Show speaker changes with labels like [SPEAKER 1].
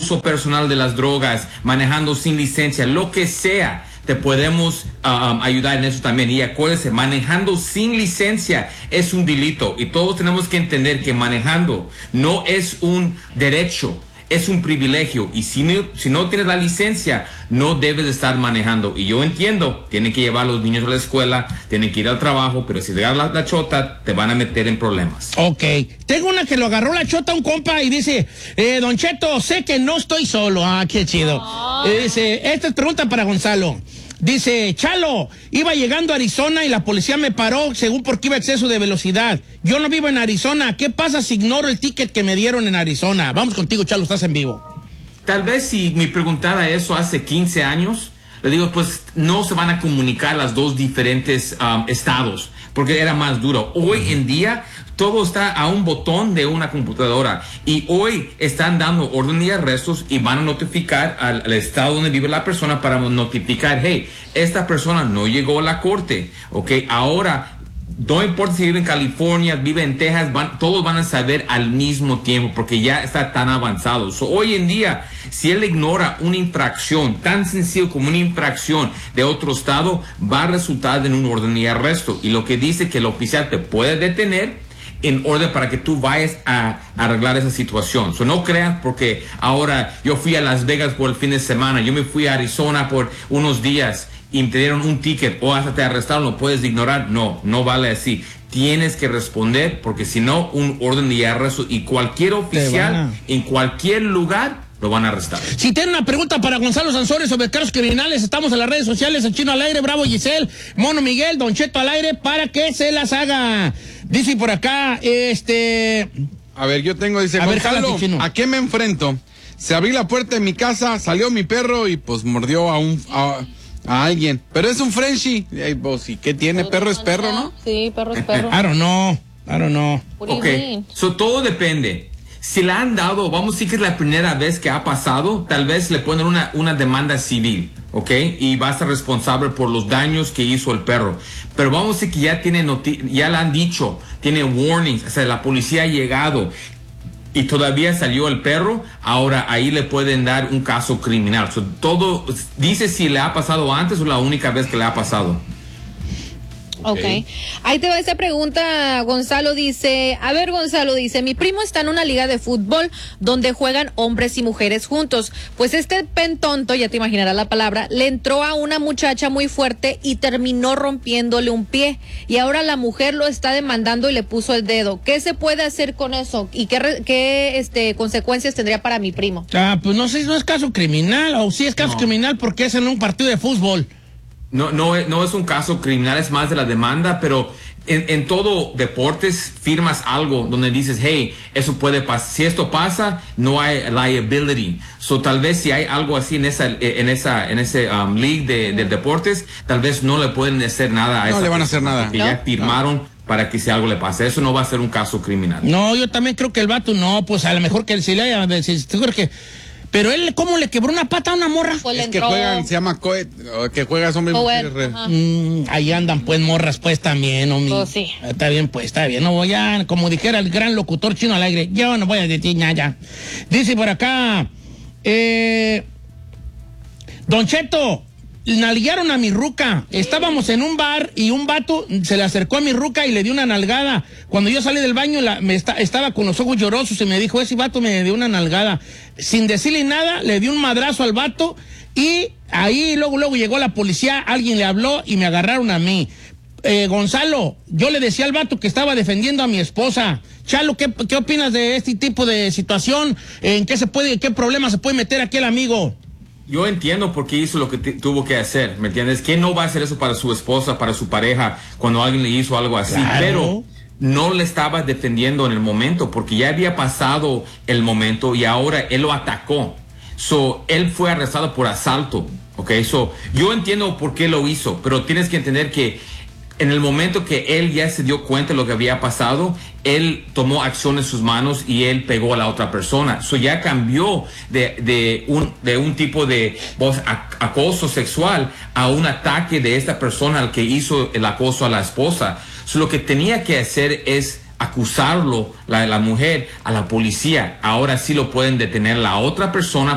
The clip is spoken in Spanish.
[SPEAKER 1] uso personal de las drogas, manejando sin licencia, lo que sea. Te podemos ayudar en eso también. Y acuérdense, manejando sin licencia es un delito. Y todos tenemos que entender que manejando no es un derecho, es un privilegio. Y si no tienes la licencia, no debes de estar manejando. Y yo entiendo, tienen que llevar a los niños a la escuela, tienen que ir al trabajo, pero si te agarras la chota, te van a meter en problemas.
[SPEAKER 2] Ok. Tengo una que lo agarró la chota un compa y dice, Don Cheto, sé que no estoy solo. Ah, qué chido. Dice, esta es pregunta para Gonzalo. Dice, Chalo, iba llegando a Arizona y la policía me paró según porque iba a exceso de velocidad. Yo no vivo en Arizona. ¿Qué pasa si ignoro el ticket que me dieron en Arizona? Vamos contigo, Chalo, estás en vivo.
[SPEAKER 1] Tal vez si me preguntara eso hace 15 años, le digo, pues no se van a comunicar las dos diferentes estados, porque era más duro. Hoy en día todo está a un botón de una computadora y hoy están dando orden de arrestos y van a notificar al estado donde vive la persona para notificar, hey, esta persona no llegó a la corte, ok, ahora no importa si vive en California, vive en Texas, todos van a saber al mismo tiempo porque ya está tan avanzado. Hoy en día, si él ignora una infracción tan sencillo como una infracción de otro estado, va a resultar en un orden de arresto. Y lo que dice que el oficial te puede detener en orden para que tú vayas a arreglar esa situación. No crean porque ahora yo fui a Las Vegas por el fin de semana, yo me fui a Arizona por unos días y te dieron un ticket o hasta te arrestaron, lo puedes ignorar. No vale así. Tienes que responder porque si no, un orden de arresto y cualquier oficial en cualquier lugar lo van a arrestar.
[SPEAKER 2] Si tienen una pregunta para Gonzalo Sansores sobre cargos criminales, estamos en las redes sociales, El Chino al Aire, Bravo Giselle, Mono Miguel, Don Cheto al Aire, para que se las haga. Dice por acá,
[SPEAKER 3] A ver, yo tengo, dice,
[SPEAKER 2] a ver,
[SPEAKER 3] Gonzalo,
[SPEAKER 2] jálate, Chino.
[SPEAKER 3] ¿a qué me enfrento? Se abrí la puerta de mi casa, salió mi perro y pues mordió a alguien. Pero es un Frenchie. Pues, ¿y qué tiene? Perro es perro, ¿no?
[SPEAKER 4] Sí, perro es perro.
[SPEAKER 2] I don't know.
[SPEAKER 1] Ok, todo depende. Si le han dado, vamos a decir que es la primera vez que ha pasado, tal vez le ponen una demanda civil, ¿ok? Y va a ser responsable por los daños que hizo el perro. Pero vamos a decir que ya le han dicho, tiene warnings, o sea, la policía ha llegado y todavía salió el perro, ahora ahí le pueden dar un caso criminal. Todo dice si le ha pasado antes o la única vez que le ha pasado.
[SPEAKER 4] Ok. Ahí te va esta pregunta, Gonzalo dice, mi primo está en una liga de fútbol donde juegan hombres y mujeres juntos. Pues este pentonto, ya te imaginarás la palabra, le entró a una muchacha muy fuerte y terminó rompiéndole un pie. Y ahora la mujer lo está demandando y le puso el dedo. ¿Qué se puede hacer con eso? ¿Y qué consecuencias tendría para mi primo?
[SPEAKER 2] Pues no sé si no es caso criminal o si es caso criminal porque es en un partido de fútbol.
[SPEAKER 1] No es un caso criminal, es más de la demanda, pero en todo deportes firmas algo donde dices, hey, eso puede pasar. Si esto pasa, no hay liability. Tal vez si hay algo así en ese league de deportes, tal vez no le pueden hacer nada a esa persona. No le van a hacer nada. Porque ya firmaron para que si algo le pase. Eso no va a ser un caso criminal.
[SPEAKER 2] No, yo también creo que el vato no, pues a lo mejor que si le haya, seguro que... Pero él, ¿cómo le quebró una pata a una morra?
[SPEAKER 3] Pues es que juegan, se llama coed, que juegas hombres y mujeres.
[SPEAKER 2] Ahí andan pues morras pues también, hombre.
[SPEAKER 4] Oh, sí.
[SPEAKER 2] Está bien, pues, está bien. No voy a, como dijera el gran locutor Chino al Aire, yo no voy a decir ya. Dice por acá, Don Cheto, nalguearon a mi ruca. Estábamos en un bar y un vato se le acercó a mi ruca y le dio una nalgada. Cuando yo salí del baño estaba con los ojos llorosos y me dijo, ese vato me dio una nalgada. Sin decirle nada, le dio un madrazo al vato y ahí luego llegó la policía, alguien le habló y me agarraron a mí. Gonzalo, yo le decía al vato que estaba defendiendo a mi esposa. Chalo, ¿qué opinas de este tipo de situación? ¿En qué problema se puede meter aquel amigo?
[SPEAKER 1] Yo entiendo por qué hizo lo que tuvo que hacer, ¿me entiendes? ¿Quién no va a hacer eso para su esposa, para su pareja, cuando alguien le hizo algo así? Claro. Pero no le estaba defendiendo en el momento, porque ya había pasado el momento y ahora él lo atacó. Él fue arrestado por asalto, ¿ok? Yo entiendo por qué lo hizo, pero tienes que entender que en el momento que él ya se dio cuenta de lo que había pasado, él tomó acción en sus manos y él pegó a la otra persona. Ya cambió de un tipo de acoso sexual a un ataque de esta persona al que hizo el acoso a la esposa. Lo que tenía que hacer es acusarlo, la mujer, a la policía. Ahora sí lo pueden detener la otra persona